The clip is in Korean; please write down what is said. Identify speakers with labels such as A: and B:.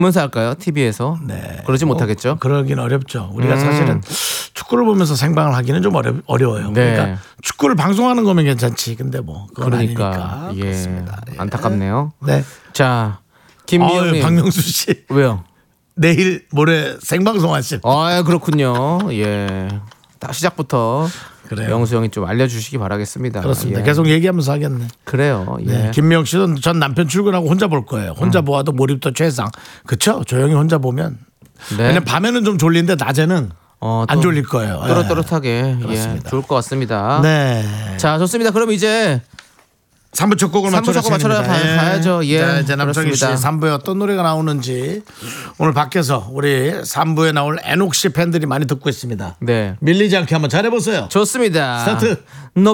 A: 보면서 할까요? TV에서?
B: 네.
A: 그러지 못하겠죠?
B: 그러긴 어렵죠. 우리가 사실은 축구를 보면서 생방을 하기는 좀 어려워요.
A: 네.
B: 그러니까 축구를 방송하는 거면 괜찮지. 근데 뭐 그건
A: 그러니까
B: 아니니까.
A: 예.
B: 그렇습니다. 예.
A: 안타깝네요.
B: 네.
A: 자, 김미영님.
B: 박명수 씨
A: 왜요?
B: 내일 모레 생방송 하실.
A: 아, 그렇군요. 예. 딱 시작부터
B: 그래요.
A: 명수 형이 좀 알려주시기 바라겠습니다.
B: 그렇습니다.
A: 예.
B: 계속 얘기하면서 하겠네.
A: 그래요. 예.
B: 네. 김미영 씨는 전 남편 출근하고 혼자 볼 거예요. 혼자 보아도 몰입도 최상. 그렇죠? 조용히 혼자 보면.
A: 네.
B: 왜냐면 밤에는 좀 졸린데 낮에는 안 졸릴 거예요.
A: 또렷또렷하게
B: 그렇습니다.
A: 예, 좋을 것 같습니다.
B: 네.
A: 자, 좋습니다. 그럼 이제
B: 3부 첫 곡을
A: 3부 첫 곡 맞춰라 가야죠. 예.
B: 자, 이제 남창희 씨
A: 그렇습니다.
B: 3부에 어떤 노래가 나오는지 오늘 밖에서 우리 3부에 나올 애녹 씨 팬들이 많이 듣고 있습니다.
A: 네.
B: 밀리지 않게 한번 잘해보세요.
A: 좋습니다.
B: 스타트.